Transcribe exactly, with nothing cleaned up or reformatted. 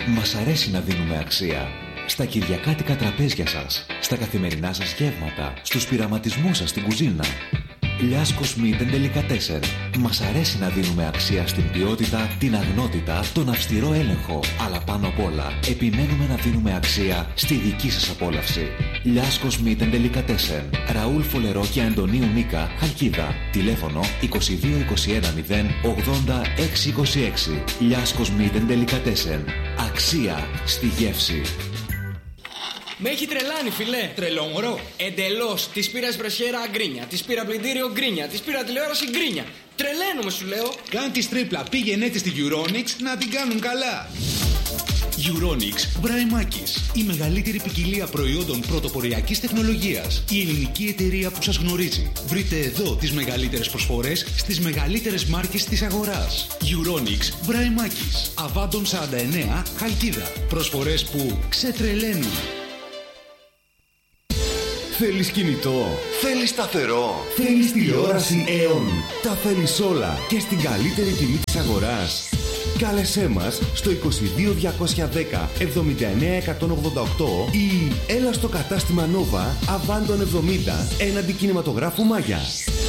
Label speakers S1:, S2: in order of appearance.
S1: Μας αρέσει να δίνουμε αξία. Στα κυριακάτικα τραπέζια σας, στα καθημερινά σας γεύματα, στους πειραματισμούς σας στην κουζίνα. Λιάσκος Meat and Delicatessen. Μας αρέσει να δίνουμε αξία στην ποιότητα, την αγνότητα, τον αυστηρό έλεγχο. Αλλά πάνω απ' όλα, επιμένουμε να δίνουμε αξία στη δική σας απόλαυση. Λιάσκος Meat and Delicatessen. Ραούλ Φολερό και Αντωνίου Νίκα, Χαλκίδα. Τηλέφωνο είκοσι δύο είκοσι ένα μηδέν ογδόντα έξι είκοσι έξι. Λιάσκος Meat and Delicatessen. Αξία στη γεύση.
S2: Με έχει τρελάνει, φιλέ.
S3: Τρελό μωρό.
S2: Εντελώς. Της πήρα εσπρεσιέρα γκρίνια. Της πήρα πλυντήριο γκρίνια. Της πήρα τηλεόραση γκρίνια. Τρελαίνομαι, σου λέω.
S3: Κάνε τη τρίπλα. Πήγαινε τη στη Euronics να την κάνουν καλά. Euronics Μπραϊμάκης. Η μεγαλύτερη ποικιλία προϊόντων πρωτοποριακής τεχνολογίας. Η ελληνική εταιρεία που σας γνωρίζει. Βρείτε εδώ τις μεγαλύτερες προσφορές στις μεγαλύτερες μάρκες της αγοράς. Euronics Μπραϊμάκης. Αβάντων σαράντα εννέα, Χαλκίδα. Προσφορές που ξετρελαίνουν.
S4: Θέλεις κινητό, θέλεις σταθερό, θέλεις τηλεόραση Aeon. Τα θέλεις όλα και στην καλύτερη τιμή της αγοράς. Κάλεσέ μας στο είκοσι δύο διακόσια δέκα εβδομήντα εννέα εκατόν ογδόντα οκτώ ή έλα στο κατάστημα Nova Αβάντων εβδομήντα έναντι κινηματογράφου Μάγια.